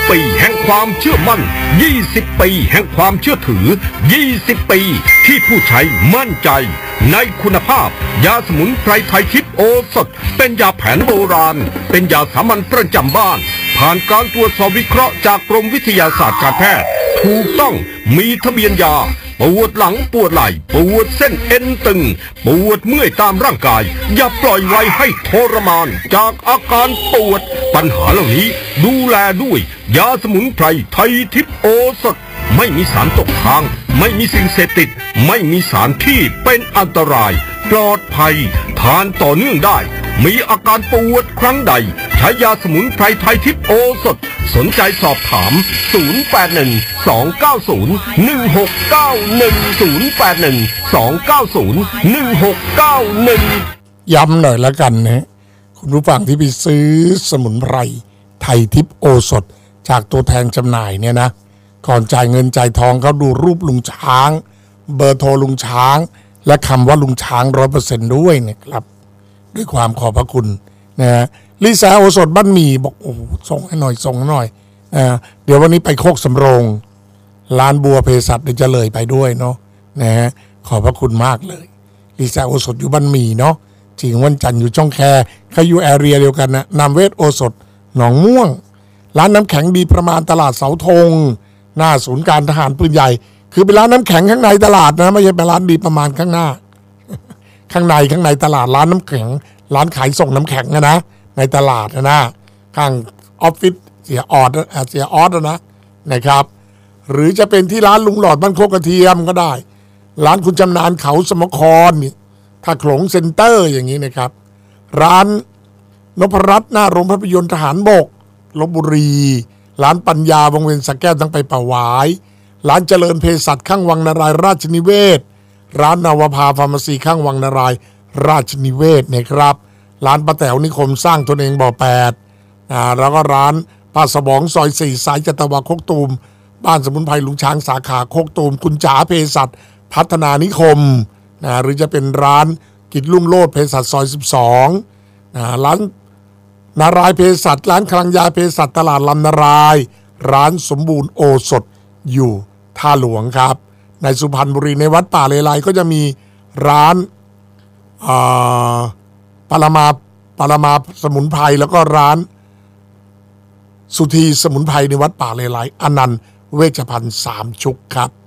20 ปีแห่งความเชื่อมั่น20 ปีแห่งความเชื่อถือ20 ปีที่ผู้ใช้มั่นใจในคุณภาพยาสมุนไพรไทยทิพย์โอสถเป็นยาแผนโบราณเป็นยาสามัญประจำบ้านผ่านการตรวจสอบวิเคราะห์จากกรมวิทยาศาสตร์การแพทย์ถูกต้องมีทะเบียนยาปวดหลังปวดไหล่ปวดเส้นเอ็นตึงปวดเมื่อยตามร่างกายอย่าปล่อยไว้ให้ทรมานจากอาการปวดปัญหาเหล่านี้ดูแลด้วยยาสมุนไพรไทยทิพย์โอสถไม่มีสารตกค้างไม่มีสิ่งเสพติดไม่มีสารที่เป็นอันตรายปลอดภัยทานต่อเนื่องได้มีอาการปวดครั้งใดใช้ยาสมุนไพรไทยทิพย์โอสถสนใจสอบถาม 0812901691 ย้ำหน่อยแล้วกันนะคุณผู้ฟังที่ไปซื้อสมุนไพรไทยทิพย์โอสถจากตัวแทนจำหน่ายเนี่ยนะก่อนจ่ายเงินจ่ายทองเขาดูรูปลุงช้างเบอร์โทรลุงช้างและคำว่าลุงช้าง 100% ด้วยนะครับด้วยความขอบพระคุณนะฮะลิซ่าโอสถบ้านหมี่บอกโอ้ส่งให้หน่อยเดี๋ยววันนี้ไปโคกสำโรงร้านบัวเภสัชเดี๋ยวจะเลยไปด้วยเนาะนะฮะขอบพระคุณมากเลยลิซ่าโอสถอยู่บ้านหมี่เนาะจริงวันจันทร์อยู่ช่องแคเขาอยู่แอเรียเดียวกันนะนามเวทโอสถหนองม่วงร้านน้ำแข็งดีประมาณตลาดเสาธงหน้าศูนย์การทหารปืนใหญ่คือเป็นร้านน้ำแข็งข้างในตลาดนะไม่ใช่เป็นร้านดีประมาณข้างหน้าข้างในตลาดร้านน้ำแข็งร้านขายส่งน้ำแข็งนะในตลาดนะข้างออฟฟิศเสียออสนะครับหรือจะเป็นที่ร้านลุงหลอดบ้านโคกกระเทียมก็ได้ร้านคุณจำนานเขาสมครนี่ถ้าโขลงเซ็นเตอร์อย่างนี้นะครับร้านนพรัตน์หน้าโรงภาพยนตร์ทหารบกลพบุรีร้านปัญญาวงเวียนสระแก้วตั้งไปป่าหวายร้านเจริญเภสัชข้างวังนารายราชนิเวศร้านนาวภาฟาร์มาซีข้างวังนารายราชนิเวศนะครับร้านป้าแต๋วนิคมสร้างตนเองบ่อ8แล้วก็ร้านป้าสบองซอย4สายจัตวาโคกตูมบ้านสมุนไพรลุงช้างสาขาโคกตูมคุณจ๋าเภสัชพัฒนานิคมหรือจะเป็นร้านกิจรุ่งโลดเภสัชซอย12ร้านนารายเภสัชร้านคลังยาเภสัชตลาดลำนารายร้านสมบูรณ์โอสถอยู่ท่าหลวงครับในสุพรรณบุรีในวัดป่าเลไลก็จะมีร้านปรมาสมุนไพรแล้วก็ร้านสุธีสมุนไพรในวัดป่าเลไลอนันต์เวชภัณฑ์3 ชุกครับ